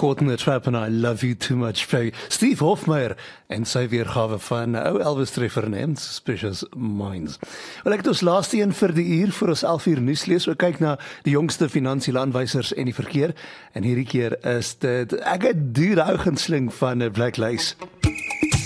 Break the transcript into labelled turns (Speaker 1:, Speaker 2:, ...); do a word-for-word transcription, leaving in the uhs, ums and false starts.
Speaker 1: Caught in the Trap and I Love You Too Much by Steve Hofmeyr en sy weergawe van ou Elvis treffer neem, Suspicious Minds. Wel, ek het ons laaste een vir die uur vir ons elf uur nuus lees, so kyk na die jongste finansiële aanwysers en die verkeer, en hierdie keer is dit, ek het duur ou gunsteling van Black Lace.